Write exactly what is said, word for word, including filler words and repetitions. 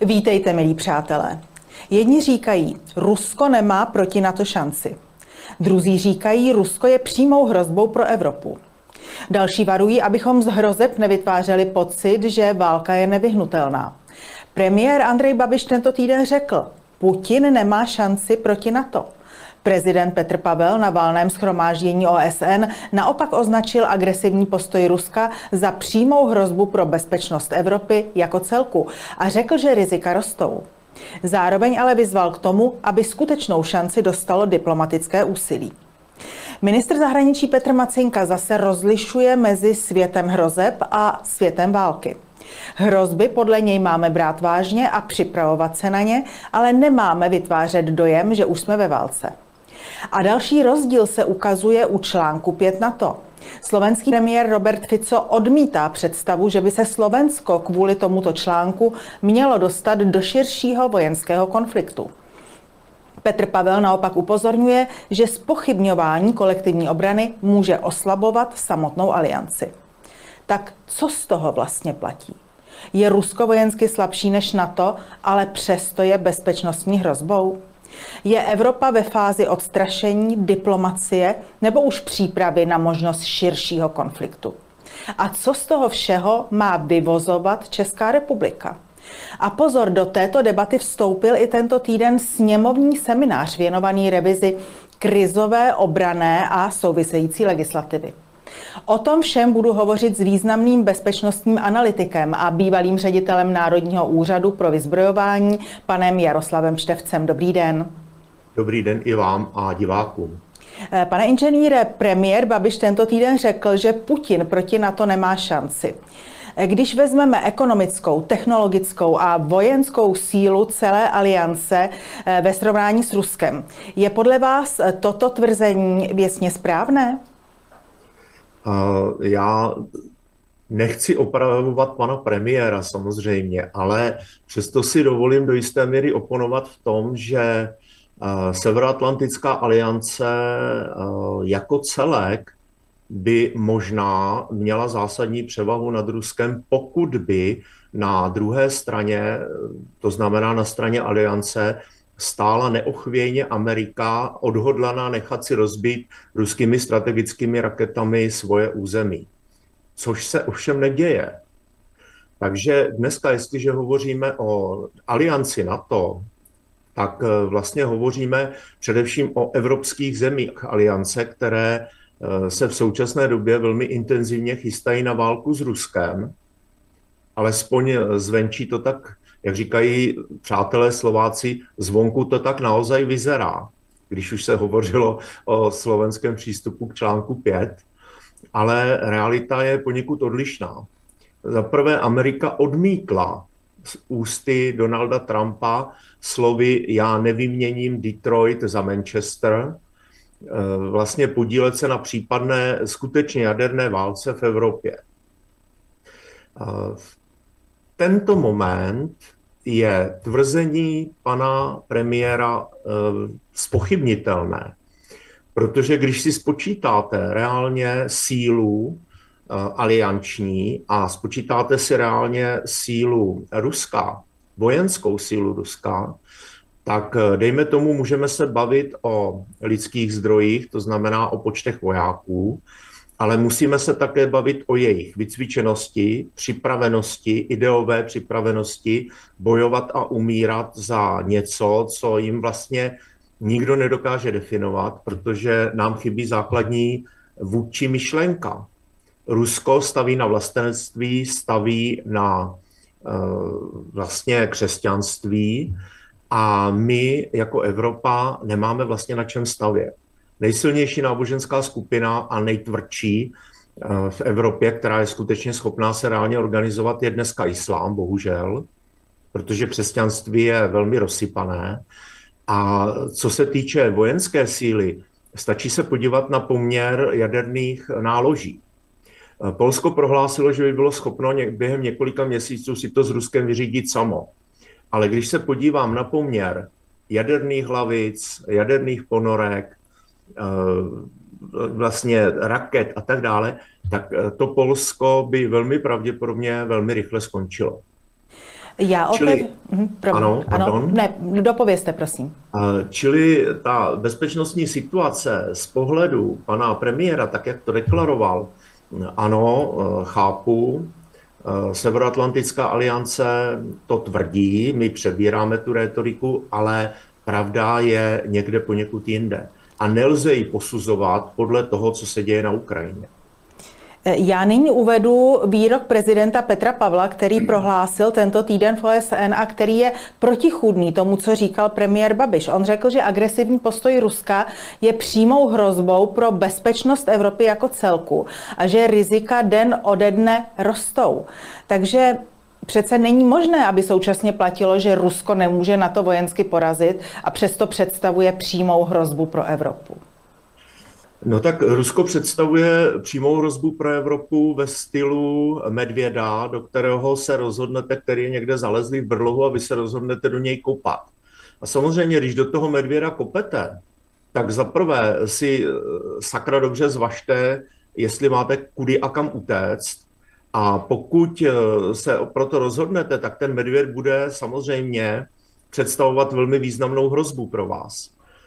Vítejte, milí přátelé. Jedni říkají, Rusko nemá proti NATO šanci. Druzí říkají, Rusko je přímou hrozbou pro Evropu. Další varují, abychom z hrozeb nevytvářeli pocit, že válka je nevyhnutelná. Premiér Andrej Babiš tento týden řekl, Putin nemá šanci proti NATO. Prezident Petr Pavel na valném shromáždění O S N naopak označil agresivní postoj Ruska za přímou hrozbu pro bezpečnost Evropy jako celku a řekl, že rizika rostou. Zároveň ale vyzval k tomu, aby skutečnou šanci dostalo diplomatické úsilí. Ministr zahraničí Petr Macinka zase rozlišuje mezi světem hrozeb a světem války. Hrozby podle něj máme brát vážně a připravovat se na ně, ale nemáme vytvářet dojem, že už jsme ve válce. A další rozdíl se ukazuje u článku pět NATO. Slovenský premiér Robert Fico odmítá představu, že by se Slovensko kvůli tomuto článku mělo dostat do širšího vojenského konfliktu. Petr Pavel naopak upozorňuje, že zpochybňování kolektivní obrany může oslabovat samotnou alianci. Tak co z toho vlastně platí? Je Rusko vojensky slabší než NATO, ale přesto je bezpečnostní hrozbou? Je Evropa ve fázi odstrašení, diplomacie nebo už přípravy na možnost širšího konfliktu? A co z toho všeho má vyvozovat Česká republika? A pozor, do této debaty vstoupil i tento týden sněmovní seminář věnovaný revizi krizové, obranné a související legislativy. O tom všem budu hovořit s významným bezpečnostním analytikem a bývalým ředitelem Národního úřadu pro vyzbrojování, panem Jaroslavem Štefcem. Dobrý den. Dobrý den i vám a divákům. Pane inženýre, premiér Babiš tento týden řekl, že Putin proti NATO nemá šanci. Když vezmeme ekonomickou, technologickou a vojenskou sílu celé aliance ve srovnání s Ruskem, je podle vás toto tvrzení věcně správné? Uh, já nechci opravovat pana premiéra samozřejmě, ale přesto si dovolím do jisté míry oponovat v tom, že uh, Severoatlantická aliance uh, jako celek by možná měla zásadní převahu nad Ruskem, pokud by na druhé straně, to znamená na straně aliance, stála neochvějně Amerika odhodlaná nechat si rozbít ruskými strategickými raketami svoje území. Což se ovšem neděje. Takže dneska, jestliže hovoříme o alianci NATO, tak vlastně hovoříme především o evropských zemích aliance, které se v současné době velmi intenzivně chystají na válku s Ruskem. Alespoň zvenčí to tak, jak říkají přátelé Slováci, zvonku to tak naozaj vyzerá, když už se hovořilo o slovenském přístupu k článku pět, ale realita je poněkud odlišná. Za prvé Amerika odmítla z ústy Donalda Trumpa slovy já nevyměním Detroit za Manchester, vlastně podílet se na případné skutečně jaderné válce v Evropě. V tento moment je tvrzení pana premiéra zpochybnitelné, protože když si spočítáte reálně sílu alianční a spočítáte si reálně sílu Ruska, vojenskou sílu Ruska, tak dejme tomu, můžeme se bavit o lidských zdrojích, to znamená o počtech vojáků, ale musíme se také bavit o jejich vycvičenosti, připravenosti, ideové připravenosti bojovat a umírat za něco, co jim vlastně nikdo nedokáže definovat, protože nám chybí základní vůdčí myšlenka. Rusko staví na vlastenectví, staví na uh, vlastně křesťanství a my jako Evropa nemáme vlastně na čem stavět. Nejsilnější náboženská skupina a nejtvrdší v Evropě, která je skutečně schopná se reálně organizovat, je dneska islám, bohužel, protože křesťanství je velmi rozsypané. A co se týče vojenské síly, stačí se podívat na poměr jaderných náloží. Polsko prohlásilo, že by bylo schopno během několika měsíců si to s Ruskem vyřídit samo. Ale když se podívám na poměr jaderných hlavic, jaderných ponorek, vlastně raket a tak dále, tak to Polsko by velmi pravděpodobně velmi rychle skončilo. Já o Čili, té... Mhm, pro... ano, pardon. Ano, ne, dopovězte, prosím. Čili ta bezpečnostní situace z pohledu pana premiéra, tak jak to deklaroval, ano, chápu, Severoatlantická aliance to tvrdí, my přebíráme tu rétoriku, ale pravda je někde poněkud jinde. A nelze ji posuzovat podle toho, co se děje na Ukrajině. Já nyní uvedu výrok prezidenta Petra Pavla, který prohlásil tento týden v O S N a který je protichůdný tomu, co říkal premiér Babiš. On řekl, že agresivní postoj Ruska je přímou hrozbou pro bezpečnost Evropy jako celku a že rizika den ode dne rostou. Takže přece není možné, aby současně platilo, že Rusko nemůže NATO vojensky porazit a přesto představuje přímou hrozbu pro Evropu. No tak Rusko představuje přímou hrozbu pro Evropu ve stylu medvěda, do kterého se rozhodnete, který je někde zalezlý v brlohu a vy se rozhodnete do něj kopat. A samozřejmě, když do toho medvěda kopete, tak zaprvé si sakra dobře zvažte, jestli máte kudy a kam utéct. A pokud se proto rozhodnete, tak ten medvěd bude samozřejmě představovat velmi významnou hrozbu pro vás.